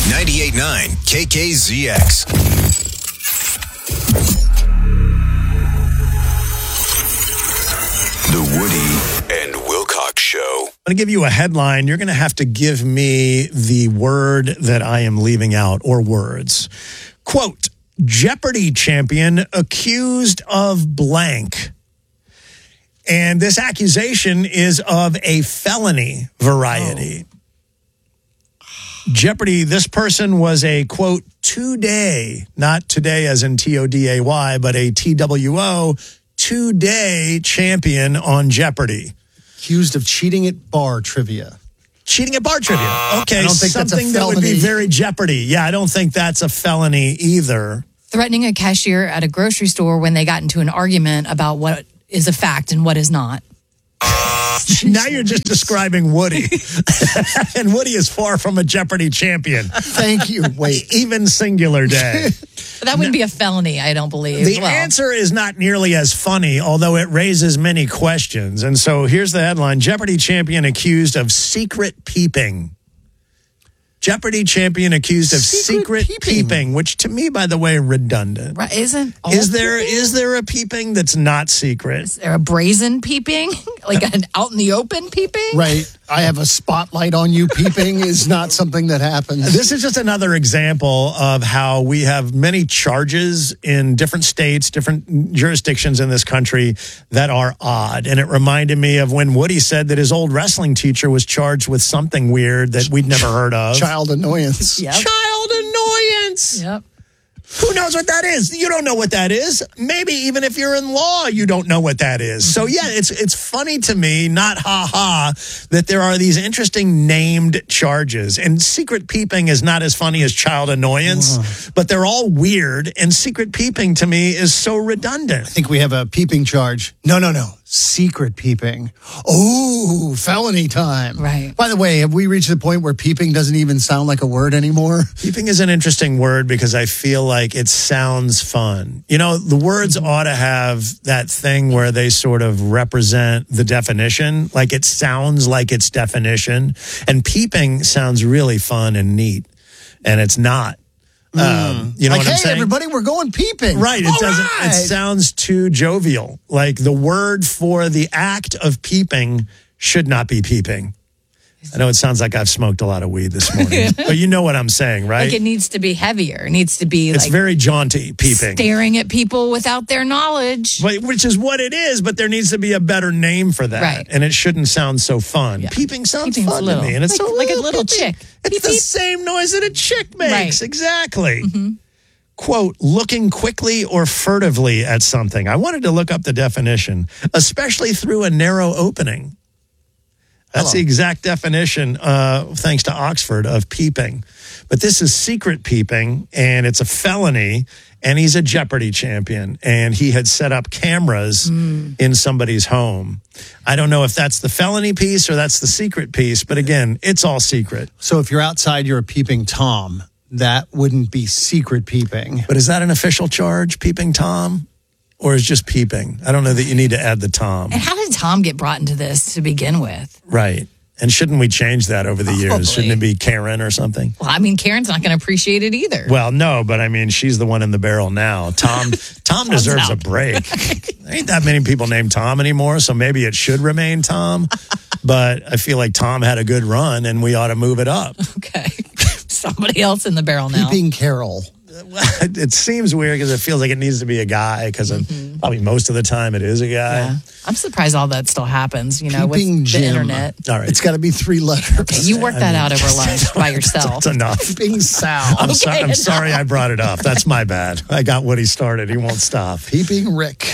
98.9 KKZX. The Woody and Wilcox Show. I'm going to give you a headline. You're going to have to give me the word that I am leaving out, or words. Quote, Jeopardy champion accused of blank. And this accusation is of a felony variety. Jeopardy, this person was a, quote, two-day, not today as in T-O-D-A-Y, but a T-W-O, two-day champion on Jeopardy. Accused of cheating at bar trivia. Cheating at bar trivia. Okay, I don't think that's a something that would be felony. very Jeopardy. Yeah, I don't think that's a felony either. Threatening a cashier at a grocery store when they got into an argument about what is a fact and what is not. Now you're just describing Woody. And Woody is far from a Jeopardy champion. Thank you. Wait. Even singular day. But that wouldn't be a felony, I don't believe. The answer is not nearly as funny, although it raises many questions. And so here's the headline. Jeopardy champion accused of secret peeping. Jeopardy champion accused of secret peeping, which to me, by the way, redundant. Right, isn't all Is peeping? there a peeping that's not secret? Is there a brazen peeping? Like an out in the open peeping? Right. I have a spotlight on you peeping is not something that happens. This is just another example of how we have many charges in different states, different jurisdictions in this country that are odd. And it reminded me of when Woody said that his old wrestling teacher was charged with something weird that we'd never heard of. Child annoyance. Yep. Child annoyance. Yep. Who knows what that is? You don't know what that is. Maybe even if you're in law, you don't know what that is. So yeah, it's funny to me, not ha-ha, that there are these interesting named charges. And secret peeping is not as funny as child annoyance, but they're all weird. And secret peeping to me is so redundant. I think we have a peeping charge. No. Secret peeping. Oh, felony time. Right. By the way, have we reached the point where peeping doesn't even sound like a word anymore? Peeping is an interesting word because I feel like it sounds fun. You know, the words ought to have that thing where they sort of represent the definition. Like it sounds like its definition. And peeping sounds really fun and neat. And it's not. You know Like, what I'm hey, saying? everybody, we're going peeping. Right. It All doesn't. right. It sounds too jovial. Like the word for the act of peeping should not be peeping. I know it sounds like I've smoked a lot of weed this morning, but you know what I'm saying, right? Like it needs to be heavier. It needs to be It's like very jaunty peeping. staring at people without their knowledge. Which is what it is, but there needs to be a better name for that. Right. And it shouldn't sound so fun. Peeping sounds Peeping's fun little. to me. And it's Like a little peeping. chick. It's Peep, the peep. same noise that a chick makes. Right. Exactly. Quote, looking quickly or furtively at something. I wanted to look up the definition, especially through a narrow opening. That's the exact definition, thanks to Oxford, of peeping. But this is secret peeping, and it's a felony, and he's a Jeopardy champion, and he had set up cameras in somebody's home. I don't know if that's the felony piece or that's the secret piece, but again, it's all secret. So if you're outside, you're a peeping Tom. That wouldn't be secret peeping. But is that an official charge, peeping Tom? Or is just peeping? I don't know that you need to add the Tom. And how did Tom get brought into this to begin with? Right. And shouldn't we change that over the years? Probably. Shouldn't it be Karen or something? Well, I mean, Karen's not going to appreciate it either. Well, no, but I mean, she's the one in the barrel now. Tom deserves a break. There ain't that many people named Tom anymore, so maybe it should remain Tom. But I feel like Tom had a good run, and we ought to move it up. Okay. Somebody else in the barrel now. Peeping Carol. It seems weird because it feels like it needs to be a guy because probably most of the time it is a guy. Yeah. I'm surprised all that still happens, you know, with Peeping the Jim. internet. All right. It's got to be 3 letters. Okay, you work that out over lunch by yourself. That's enough. Peeping Sal. I'm Okay, sorry I brought it up. That's my bad. I got what he started. He won't stop. Peeping Rick.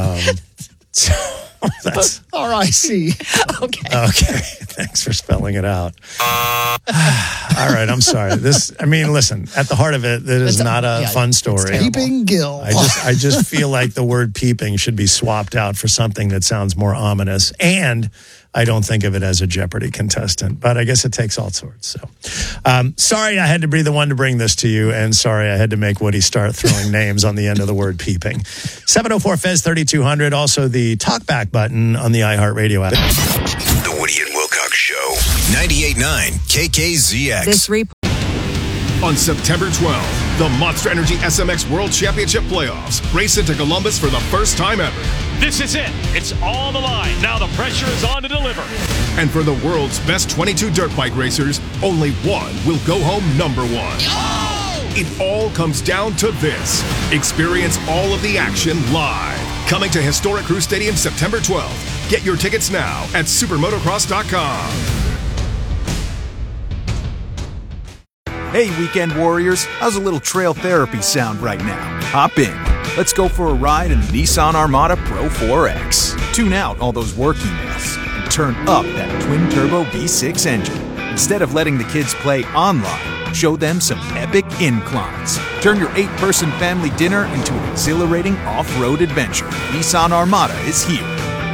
That's R-I-C. Okay. okay. Thanks for spelling it out. All right. I'm sorry. Listen, at the heart of it, that is not a fun story. terrible. Peeping Gil. I just feel like the word peeping should be swapped out for something that sounds more ominous. And I don't think of it as a Jeopardy contestant, but I guess it takes all sorts. So, sorry I had to be the one to bring this to you, and sorry I had to make Woody start throwing names on the end of the word peeping. 704-FEZ-3200, also the talkback button on the iHeartRadio app. The Woody and Wilcox Show. 98.9 KKZX. This report. On September 12th, the Monster Energy SMX World Championship Playoffs race into Columbus for the first time ever. This is it. It's on the line. Now the pressure is on to deliver. And for the world's best 22 dirt bike racers, only one will go home number one. Oh! It all comes down to this. Experience all of the action live. Coming to Historic Crew Stadium September 12th. Get your tickets now at supermotocross.com. Hey, weekend warriors, how's a little trail therapy sound right now? Hop in. Let's go for a ride in the Nissan Armada Pro 4X. Tune out all those work emails and turn up that twin-turbo V6 engine. Instead of letting the kids play online, show them some epic inclines. Turn your 8-person family dinner into an exhilarating off-road adventure. Nissan Armada is here.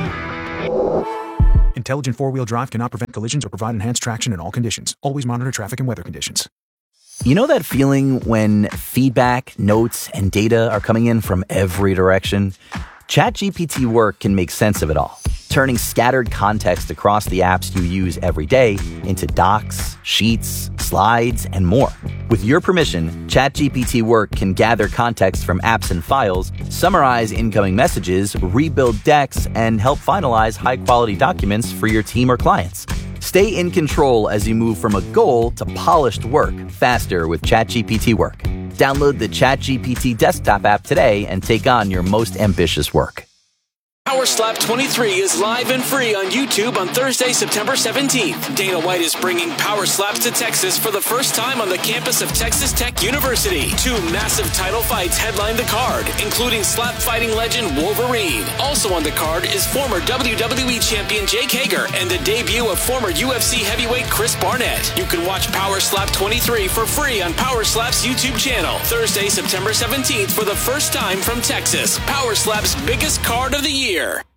Intelligent four-wheel drive cannot prevent collisions or provide enhanced traction in all conditions. Always monitor traffic and weather conditions. You know that feeling when feedback, notes, and data are coming in from every direction? ChatGPT Work can make sense of it all, turning scattered context across the apps you use every day into docs, sheets, slides, and more. With your permission, ChatGPT Work can gather context from apps and files, summarize incoming messages, rebuild decks, and help finalize high-quality documents for your team or clients. Stay in control as you move from a goal to polished work faster with ChatGPT Work. Download the ChatGPT desktop app today and take on your most ambitious work. Power Slap 23 is live and free on YouTube on Thursday, September 17th. Dana White is bringing Power Slaps to Texas for the first time on the campus of Texas Tech University. 2 massive title fights headline the card, including slap fighting legend Wolverine. Also on the card is former WWE champion Jake Hager and the debut of former UFC heavyweight Chris Barnett. You can watch Power Slap 23 for free on Power Slap's YouTube channel. Thursday, September 17th for the first time from Texas. Power Slap's biggest card of the year.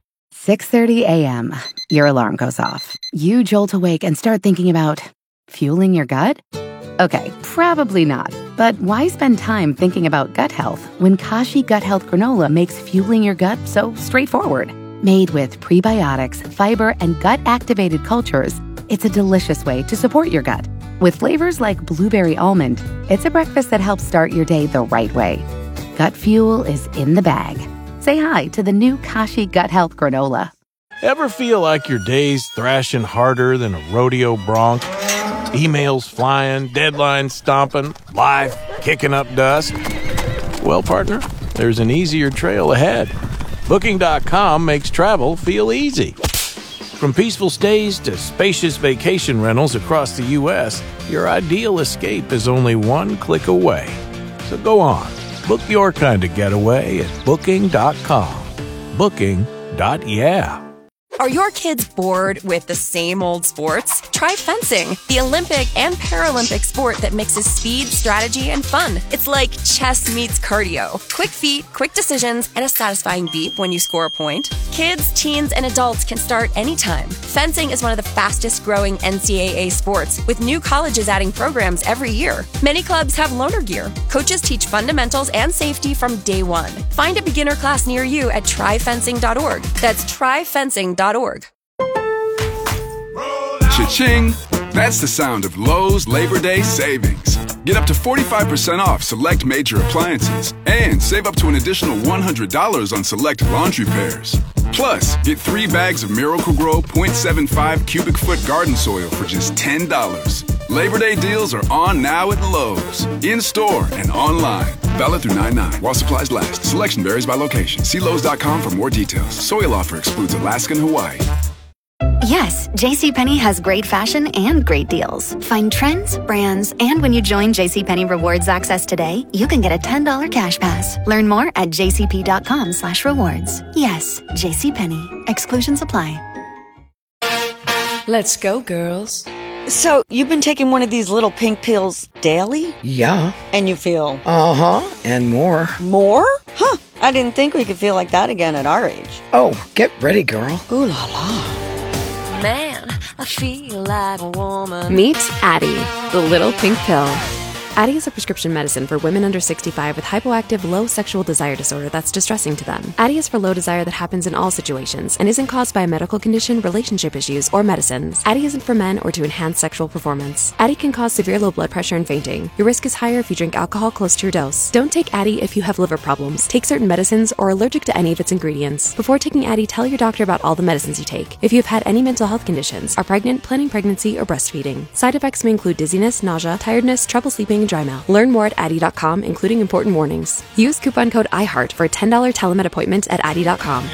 6:30 a.m. Your alarm goes off. You jolt awake and start thinking about fueling your gut? Okay, probably not. But why spend time thinking about gut health when Kashi Gut Health Granola makes fueling your gut so straightforward? Made with prebiotics, fiber, and gut-activated cultures, it's a delicious way to support your gut. With flavors like blueberry almond, it's a breakfast that helps start your day the right way. Gut fuel is in the bag. Say hi to the new Kashi Gut Health Granola. Ever feel like your day's thrashing harder than a rodeo bronc? Emails flying, deadlines stomping, life kicking up dust? Well, partner, there's an easier trail ahead. Booking.com makes travel feel easy. From peaceful stays to spacious vacation rentals across the U.S., your ideal escape is only one click away. So go on. Book your kind of getaway at Booking.com. Booking.yeah. Are your kids bored with the same old sports? Try fencing, the Olympic and Paralympic sport that mixes speed, strategy, and fun. It's like chess meets cardio. Quick feet, quick decisions, and a satisfying beep when you score a point. Kids, teens, and adults can start anytime. Fencing is one of the fastest growing NCAA sports, with new colleges adding programs every year. Many clubs have loaner gear. Coaches teach fundamentals and safety from day one. Find a beginner class near you at tryfencing.org. That's tryfencing.org. Cha-ching! That's the sound of Lowe's Labor Day savings. Get up to 45% off select major appliances and save up to an additional $100 on select laundry pairs. Plus, get 3 bags of Miracle-Gro 0.75 cubic foot garden soil for just $10. Labor Day deals are on now at Lowe's, in-store and online. Valid through 9/9 while supplies last. Selection varies by location. See Lowe's.com for more details. Soil offer excludes Alaska and Hawaii. Yes, JCPenney has great fashion and great deals. Find trends, brands, and when you join JCPenney Rewards Access today, you can get a $10 cash pass. Learn more at jcp.com/rewards. Yes, JCPenney. Exclusions apply. Let's go, girls. So, you've been taking one of these little pink pills daily? Yeah. And you feel? Uh-huh, and more. More? Huh, I didn't think we could feel like that again at our age. Oh, get ready, girl. Ooh la la. Man, I feel like a woman. Meet Addie, the little pink pill. Addyi is a prescription medicine for women under 65 with hypoactive low sexual desire disorder that's distressing to them. Addyi is for low desire that happens in all situations and isn't caused by a medical condition, relationship issues, or medicines. Addyi isn't for men or to enhance sexual performance. Addyi can cause severe low blood pressure and fainting. Your risk is higher if you drink alcohol close to your dose. Don't take Addyi if you have liver problems, take certain medicines, or are allergic to any of its ingredients. Before taking Addyi, tell your doctor about all the medicines you take. If you've had any mental health conditions, are pregnant, planning pregnancy, or breastfeeding. Side effects may include dizziness, nausea, tiredness, trouble sleeping, and dry mouth. Learn more at Addyi.com, including important warnings. Use coupon code IHEART for a $10 telemed appointment at Addyi.com.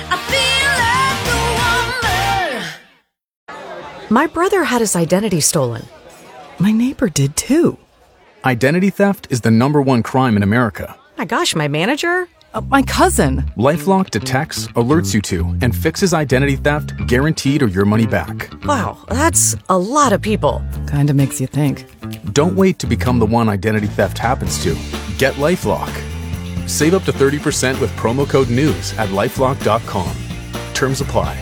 My brother had his identity stolen. My neighbor did too. Identity theft is the #1 crime in America. My gosh, my manager? My cousin. LifeLock detects, alerts you to, and fixes identity theft guaranteed or your money back. Wow, that's a lot of people. Kinda makes you think. Don't wait to become the one identity theft happens to. Get LifeLock. Save up to 30% with promo code NEWS at LifeLock.com. Terms apply.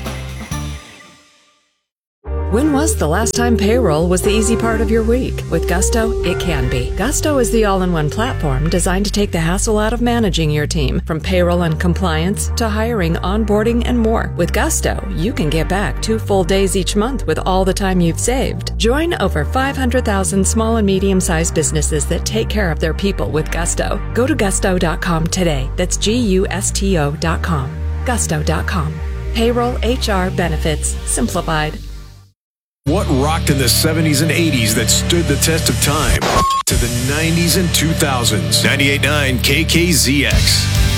When was the last time payroll was the easy part of your week? With Gusto, it can be. Gusto is the all-in-one platform designed to take the hassle out of managing your team, from payroll and compliance to hiring, onboarding, and more. With Gusto, you can get back 2 full days each month with all the time you've saved. Join over 500,000 small and medium-sized businesses that take care of their people with Gusto. Go to gusto.com today. That's GUSTO.com. Gusto.com. Payroll, HR, benefits, simplified. What rocked in the 70s and 80s that stood the test of time? To the 90s and 2000s. 98.9 KKZX.